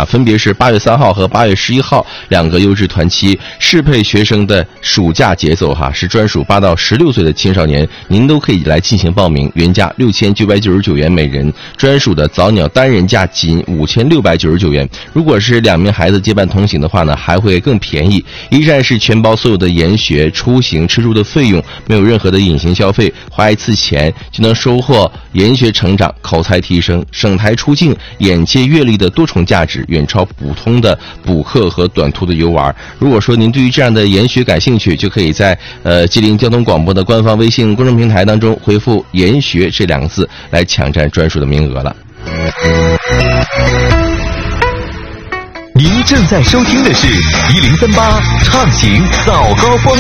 分别是8月3号和8月11号2个优质团期，适配学生的暑假节奏是专属8到16岁的青少年，您都可以来进行报名，原价6999元每人，专属的早鸟单人价仅5699元。如果是2名孩子结伴同行的话呢，还会更便宜。一站式全包所有的研学、出行、吃住的费用，没有任何的隐形消费，花一次钱就能收获研学成长、口才提升、省台出境、眼界阅历的多重价值，远超普通的补课和短途的游玩。如果说您对于这样的研学感兴趣，就可以在吉林交通广播的官方微信公众平台当中回复研学这2个字来抢占专属的名额了。 您正在收听的是1038畅行早高峰。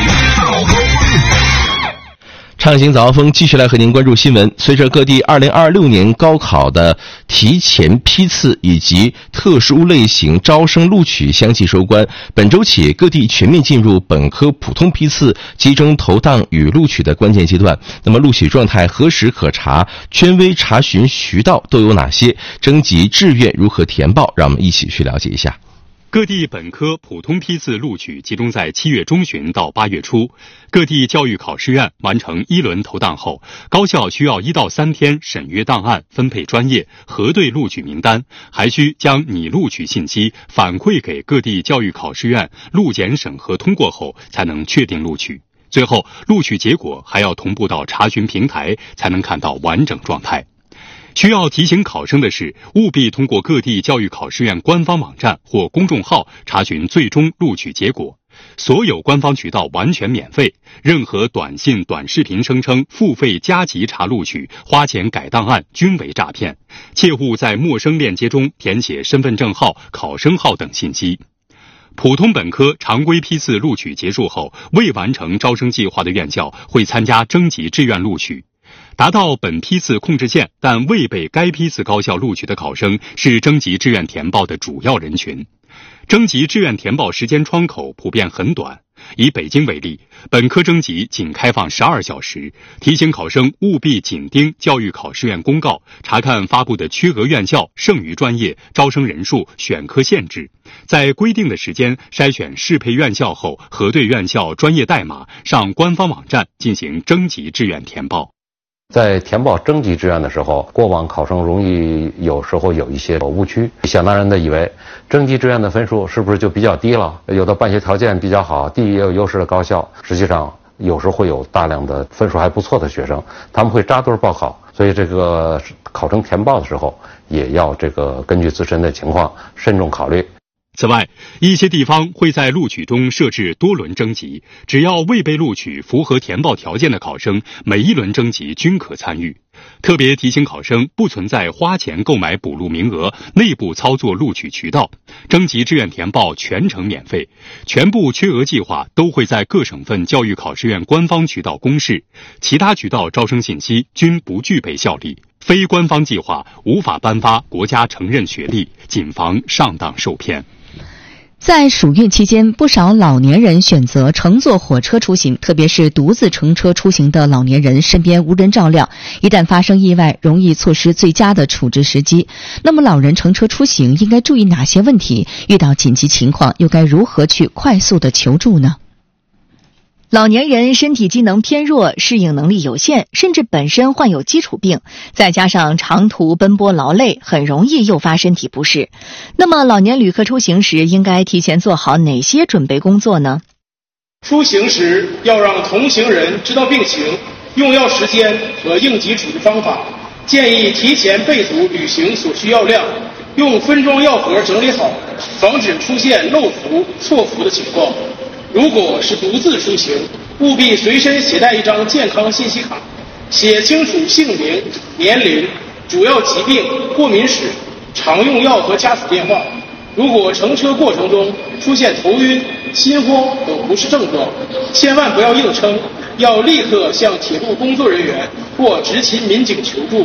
畅行早高峰继续来和您关注新闻。随着各地2026年高考的提前批次以及特殊类型招生录取相继收官，本周起各地全面进入本科普通批次集中投档与录取的关键阶段。那么录取状态何时可查？权威查询渠道都有哪些？征集志愿如何填报？让我们一起去了解一下。 各地本科普通批次录取集中在7月中旬到8月初，各地教育考试院完成1轮投档后，高校需要1到3天审阅档案、分配专业、核对录取名单，还需将拟录取信息反馈给各地教育考试院，录检审核通过后才能确定录取。最后，录取结果还要同步到查询平台，才能看到完整状态。需要提醒考生的是，务必通过各地教育考试院官方网站或公众号查询最终录取结果。所有官方渠道完全免费，任何短信、短视频声称付费加急查录取、花钱改档案均为诈骗，切勿在陌生链接中填写身份证号、考生号等信息。普通本科常规批次录取结束后，未完成招生计划的院校会参加征集志愿录取。达到本批次控制线但未被该批次高校录取的考生是征集志愿填报的主要人群。征集志愿填报时间窗口普遍很短，以北京为例，本科征集仅开放12小时，提醒考生务必紧盯教育考试院公告，查看发布的缺额院校、剩余专业、招生人数、选科限制，在规定的时间筛选适配院校后，核对院校专业代码，上官方网站进行征集志愿填报。 在填报征集志愿的时候，过往考生容易有时候有一些误区，想当然的以为征集志愿的分数是不是就比较低了，有的办学条件比较好、地理也有优势的高校，实际上有时候会有大量的分数还不错的学生，他们会扎堆报考，所以这个考生填报的时候也要根据自身的情况慎重考虑。 此外，一些地方会在录取中设置多轮征集，只要未被录取符合填报条件的考生，每一轮征集均可参与。特别提醒考生，不存在花钱购买补录名额、内部操作录取渠道，征集志愿填报全程免费，全部缺额计划都会在各省份教育考试院官方渠道公示，其他渠道招生信息均不具备效力。非官方计划无法颁发国家承认学历，谨防上当受骗。 在暑运期间，不少老年人选择乘坐火车出行，特别是独自乘车出行的老年人，身边无人照料，一旦发生意外，容易错失最佳的处置时机。那么老人乘车出行应该注意哪些问题？遇到紧急情况又该如何去快速的求助呢？ 老年人身体机能偏弱，适应能力有限，甚至本身患有基础病，再加上长途奔波劳累，很容易诱发身体不适。那么老年旅客出行时应该提前做好哪些准备工作呢？ 出行时要让同行人知道病情、用药时间和应急处置方法，建议提前备足旅行所需药量，用分装药盒整理好，防止出现漏服、错服的情况。如果是独自出行，务必随身携带一张健康信息卡，写清楚姓名、年龄、主要疾病、过敏史、常用药和家属电话。如果乘车过程中出现头晕、心慌等不适症状，千万不要硬撑，要立刻向铁路工作人员或执勤民警求助。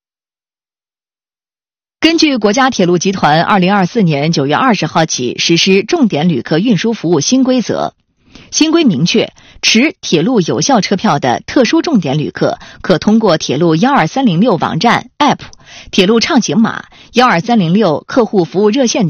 根据国家铁路集团2024年9月20号起实施重点旅客运输服务新规则，新规明确，持铁路有效车票的特殊重点旅客，可通过铁路12306网站 App、铁路畅行码、12306客户服务热线